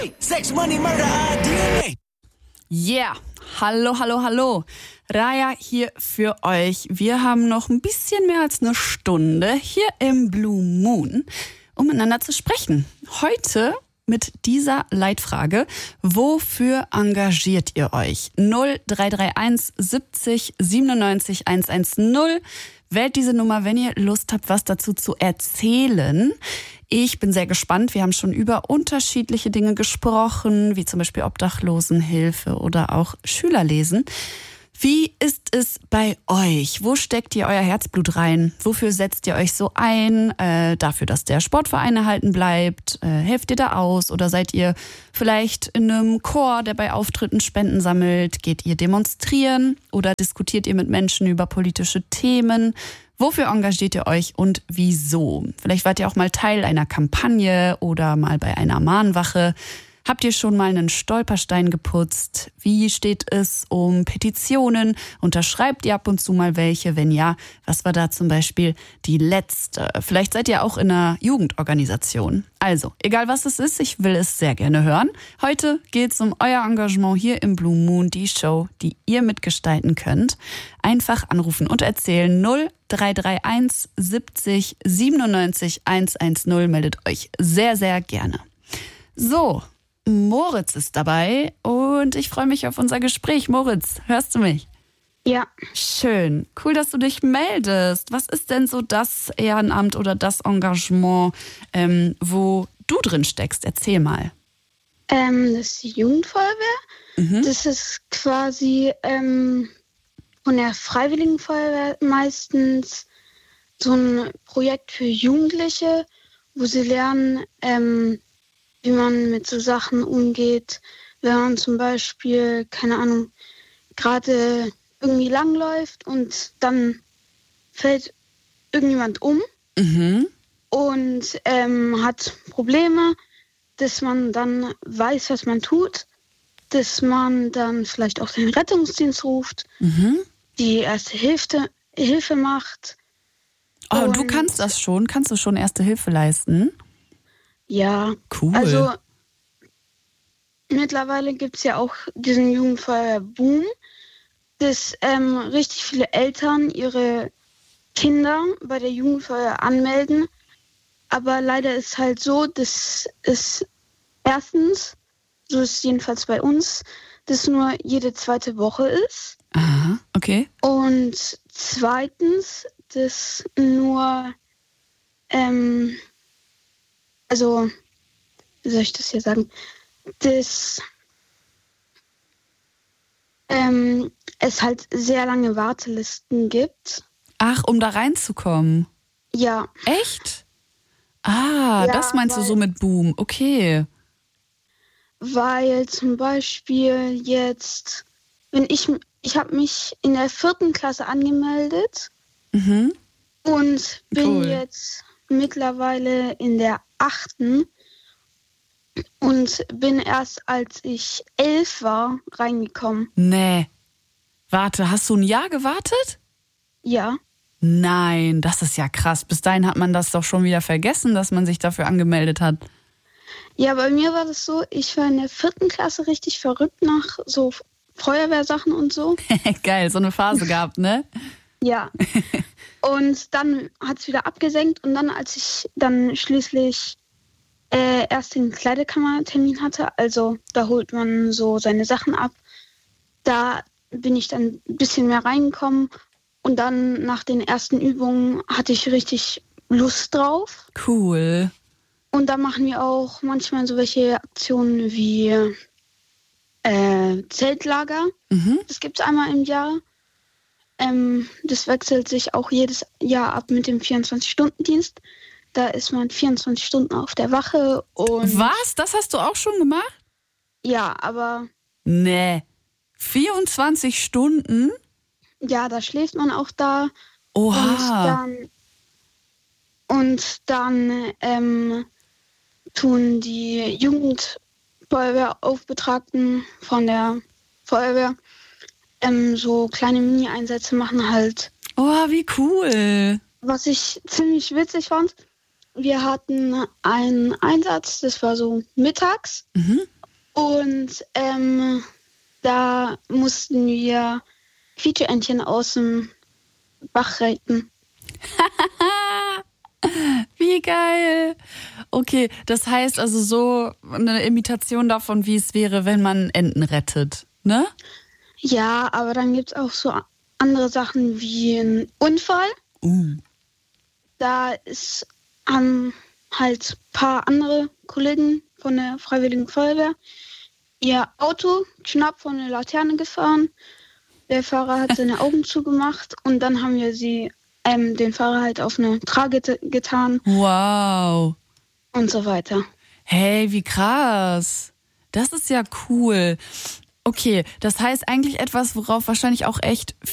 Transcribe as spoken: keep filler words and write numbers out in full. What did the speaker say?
Sex, Money, Murder, D N A. Yeah, hallo, hallo, hallo. Raya hier für euch. Wir haben noch ein bisschen mehr als eine Stunde hier im Blue Moon, um miteinander zu sprechen. Heute mit dieser Leitfrage: Wofür engagiert ihr euch? null drei drei eins siebzig siebenundneunzig hundertzehn. Wählt diese Nummer, wenn ihr Lust habt, was dazu zu erzählen. Ich bin sehr gespannt. Wir haben schon über unterschiedliche Dinge gesprochen, wie zum Beispiel Obdachlosenhilfe oder auch Schülerlesen. Wie ist es bei euch? Wo steckt ihr euer Herzblut rein? Wofür setzt ihr euch so ein? Äh, dafür, dass der Sportverein erhalten bleibt? Äh, helft ihr da aus? Oder seid ihr vielleicht in einem Chor, der bei Auftritten Spenden sammelt? Geht ihr demonstrieren? Oder diskutiert ihr mit Menschen über politische Themen? Wofür engagiert ihr euch und wieso? Vielleicht wart ihr auch mal Teil einer Kampagne oder mal bei einer Mahnwache. Habt ihr schon mal einen Stolperstein geputzt? Wie steht es um Petitionen? Unterschreibt ihr ab und zu mal welche? Wenn ja, was war da zum Beispiel die letzte? Vielleicht seid ihr auch in einer Jugendorganisation. Also, egal was es ist, ich will es sehr gerne hören. Heute geht es um euer Engagement hier im Blue Moon, die Show, die ihr mitgestalten könnt. Einfach anrufen und erzählen. null drei drei eins siebzig siebenundneunzig hundertzehn. Meldet euch sehr, sehr gerne. So, Moritz ist dabei und ich freue mich auf unser Gespräch. Moritz, hörst du mich? Ja. Schön. Cool, dass du dich meldest. Was ist denn so das Ehrenamt oder das Engagement, ähm, wo du drin steckst? Erzähl mal. Ähm, das ist die Jugendfeuerwehr. Mhm. Das ist quasi ähm, von der Freiwilligen Feuerwehr meistens so ein Projekt für Jugendliche, wo sie lernen, ähm, wie man mit so Sachen umgeht, wenn man zum Beispiel, keine Ahnung, gerade irgendwie langläuft und dann fällt irgendjemand um Mhm. und ähm, hat Probleme, dass man dann weiß, was man tut, dass man dann vielleicht auch den Rettungsdienst ruft, Mhm. die erste Hilfe, Hilfe macht. Oh, und du Und- kannst das schon? Kannst du schon Erste Hilfe leisten? Ja, Cool. also mittlerweile gibt es ja auch diesen Jugendfeuerwehr-Boom, dass ähm, richtig viele Eltern ihre Kinder bei der Jugendfeuerwehr anmelden. Aber leider ist halt so, dass es erstens, so ist es jedenfalls bei uns, dass nur jede zweite Woche ist. Aha, okay. Und zweitens, dass nur, ähm, also, wie soll ich das hier sagen, dass ähm, es halt sehr lange Wartelisten gibt. Ach, um da reinzukommen. Ja, Echt? Ah, Ja, das meinst du weil- so mit Boom. Okay. weil zum Beispiel jetzt, wenn ich, ich habe mich in der vierten Klasse angemeldet Mhm. und bin Cool. jetzt mittlerweile in der achten und bin erst als ich elf war reingekommen. Nee. Warte, hast du ein Jahr gewartet? Ja, Nein, das ist ja krass. Bis dahin hat man das doch schon wieder vergessen, dass man sich dafür angemeldet hat. ja, bei mir war das so, ich war in der vierten Klasse richtig verrückt nach so Feuerwehrsachen und so. Geil, so eine Phase gehabt, ne? Ja. Und dann hat es wieder abgesenkt und dann, als ich dann schließlich äh, erst den Kleidekammertermin hatte, also da holt man so seine Sachen ab, da bin ich dann ein bisschen mehr reingekommen und dann nach den ersten Übungen hatte ich richtig Lust drauf. Cool. Und da machen wir auch manchmal so welche Aktionen wie äh, Zeltlager. Mhm. Das gibt es einmal im Jahr. Ähm, das wechselt sich auch jedes Jahr ab mit dem vierundzwanzig-Stunden-Dienst. Da ist man vierundzwanzig Stunden auf der Wache und Was? Das hast du auch schon gemacht? ja, aber Nee. vierundzwanzig Stunden? ja, da schläft man auch da und Oha. dann und dann ähm, tun die Jugendfeuerwehraufbetragten von der Feuerwehr ähm, so kleine Mini-Einsätze machen halt. Oh, wie cool. Was ich ziemlich witzig fand, wir hatten einen Einsatz, das war so mittags. Mhm. Und ähm, da mussten wir Quietscheentchen aus dem Bach retten. Wie geil. Okay, das heißt also so eine Imitation davon, wie es wäre, wenn man Enten rettet, ne? Ja, aber dann gibt es auch so andere Sachen wie ein Unfall. Uh. Da ist, haben halt ein paar andere Kollegen von der Freiwilligen Feuerwehr ihr Auto knapp von der Laterne gefahren. Der Fahrer hat seine Augen zugemacht und dann haben wir sie, ähm, den Fahrer halt auf eine Trage t- getan Wow. und so weiter. Hey, wie krass. Das ist ja cool. Okay, das heißt eigentlich etwas, worauf wahrscheinlich auch echt